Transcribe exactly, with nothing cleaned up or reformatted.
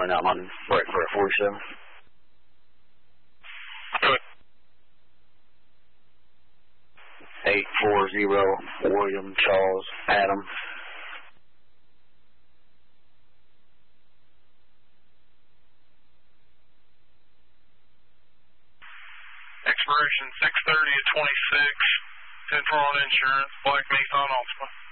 right now. I'm on break for a forty-seven. Good. eight four zero, William Charles Adam. Expiration six thirty of twenty-six. ten four on insurance. Black Nissan Altima.